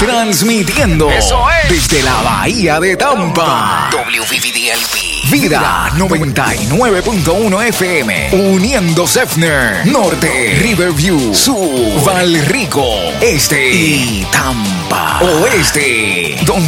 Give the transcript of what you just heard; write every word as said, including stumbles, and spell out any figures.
Transmitiendo Eso es. desde la Bahía de Tampa. W V V D L P. Vida noventa y nueve punto uno F M. Uniendo Sefner. Norte. Riverview. Sur. Valrico. Este. Y Tampa. Oeste. Donde